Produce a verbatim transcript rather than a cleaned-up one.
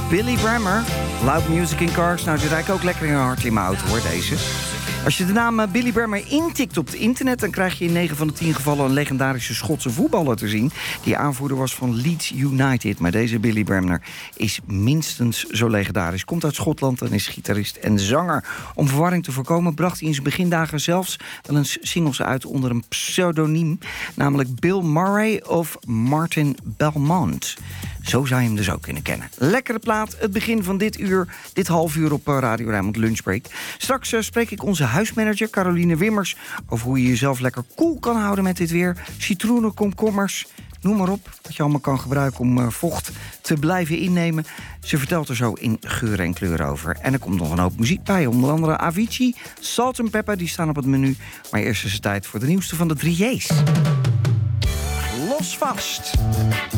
Billy Bremner, Loud Music in Cars. Nou, zit eigenlijk ook lekker in een hart in mijn auto, hoor, deze. Als je de naam Billy Bremner intikt op het internet, dan krijg je in negen van de tien gevallen een legendarische Schotse voetballer te zien die aanvoerder was van Leeds United. Maar deze Billy Bremner is minstens zo legendarisch. Komt uit Schotland en is gitarist en zanger. Om verwarring te voorkomen bracht hij in zijn begindagen zelfs wel eens singles uit onder een pseudoniem, namelijk Bill Murray of Martin Belmont. Zo zou je hem dus ook kunnen kennen. Lekkere plaat, het begin van dit uur, dit half uur op Radio Rijnmond Lunchbreak. Straks uh, spreek ik onze huismanager Caroline Wimmers over hoe je jezelf lekker koel kan houden met dit weer. Citroenen, komkommers, noem maar op, wat je allemaal kan gebruiken om uh, vocht te blijven innemen. Ze vertelt er zo in geur en kleur over. En er komt nog een hoop muziek bij, onder andere Avicii, Salt and Pepper, die staan op het menu. Maar eerst is het tijd voor de nieuwste van de drie J's. Los vast!